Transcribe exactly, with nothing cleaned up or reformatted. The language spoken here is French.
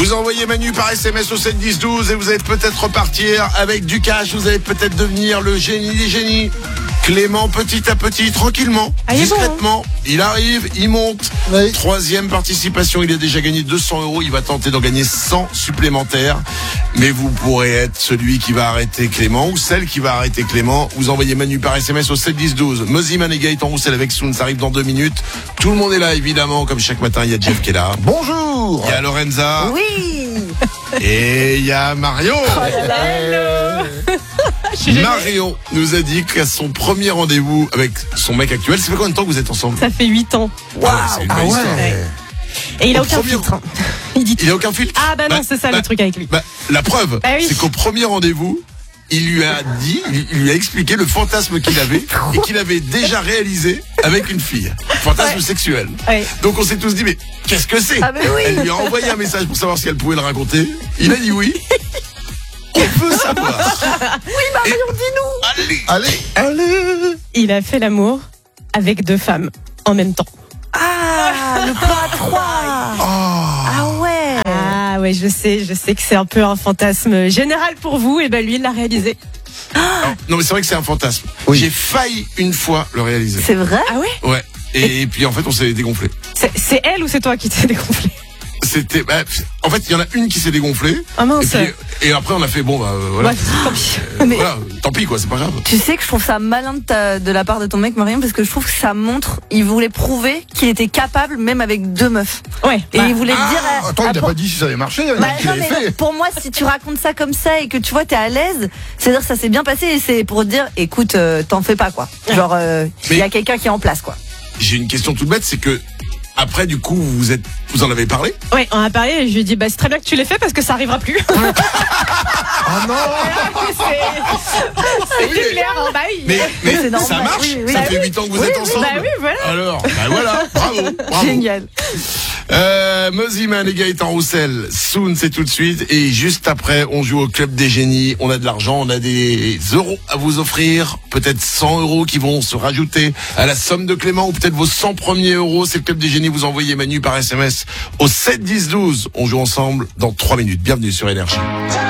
Vous envoyez Manu par S M S au sept dix douze et vous allez peut-être repartir avec du cash. Vous allez peut-être devenir le génie des génies. Clément, petit à petit, tranquillement, ah, discrètement, bon, hein. il arrive, il monte. Oui. Troisième participation, il a déjà gagné deux cents euros. Il va tenter d'en gagner cent supplémentaires. Mais vous pourrez être celui qui va arrêter Clément ou celle qui va arrêter Clément. Vous envoyez Manu par S M S au sept dix douze. Moziman et Gaëtan Roussel avec Soun, ça arrive dans deux minutes. Tout le monde est là, évidemment, comme chaque matin. Il y a Jeff qui est là. Bonjour. Il y a Lorenza. Oui. Et il y a Marion. Oh là là. Hello. Marion nous a dit qu'à son premier rendez-vous avec son mec actuel, ça fait combien de temps que vous êtes ensemble? Ça fait huit ans. Wow, c'est une belle Ah ouais. histoire. Et il a Au aucun premier- filtre. hein. Il dit tout. Il a aucun filtre? Ah bah non, Bah, c'est ça bah, le truc avec lui. Bah, la preuve, Bah oui. c'est qu'au premier rendez-vous, il lui a dit, il il lui a expliqué le fantasme qu'il avait et qu'il avait déjà réalisé avec une fille. Fantasme Ouais. sexuel. Ouais. Donc on s'est tous dit, mais qu'est-ce que c'est? Ah, mais oui. Elle lui a envoyé un message pour savoir si elle pouvait le raconter. Il a dit oui. On peut savoir. Oui, Marion, dis-nous. Allez. Allez, allez. Il a fait l'amour avec deux femmes en même temps. Ah, le plan à trois. Ah ouais. Ah ouais, je sais, je sais que c'est un peu un fantasme général pour vous. Et ben lui, il l'a réalisé. Non mais c'est vrai que c'est un fantasme. Oui. J'ai failli une fois le réaliser. C'est vrai? Ah ouais? Ouais. Et puis en fait on s'est dégonflé. C'est, c'est elle ou c'est toi qui t'es dégonflé? C'était, bah, en fait, il y en a une qui s'est dégonflée. Ah mince. Et, puis, et après, on a fait, bon, bah, voilà. Ouais, tant pis. Euh, Mais- voilà, tant pis, quoi, c'est pas grave. Tu sais que je trouve ça malin de, ta- de la part de ton mec, Marion, parce que je trouve que ça montre, il voulait prouver qu'il était capable, même avec deux meufs. Ouais. Et bah, il voulait Ah, dire. euh, attends, il ah, n'a pour- pas dit si ça avait marché. Il a Bah, dit qu'il non, l'avait mais fait. pour moi, si tu racontes ça comme ça et que tu vois, t'es à l'aise, c'est-à-dire que ça s'est bien passé et c'est pour te dire, écoute, euh, t'en fais pas, quoi. Genre, euh, il Mais- y a quelqu'un qui est en place, quoi. J'ai une question toute bête, c'est que, après, du coup, vous êtes, vous en avez parlé? ouais, on a parlé et je lui ai dit, bah c'est très bien que tu l'aies fait parce que ça arrivera plus. Ah non. c'est plus clair, hein, bah oui. Mais, mais C'est normal, ça marche? oui, oui. ça Bah fait oui. huit ans que vous Oui, êtes oui, ensemble? Bah oui, voilà. Alors, bah voilà, bravo, bravo. Génial. Euh, Moziman et Gaëtan Roussel, Soon, c'est tout de suite. Et juste après, on joue au Club des Génies. On a de l'argent, on a des euros à vous offrir. Peut-être cent euros qui vont se rajouter à la somme de Clément ou peut-être vos cent premiers euros. C'est le Club des Génies. Vous envoyez Manu par S M S au sept dix douze. On joue ensemble dans trois minutes. Bienvenue sur Énergie.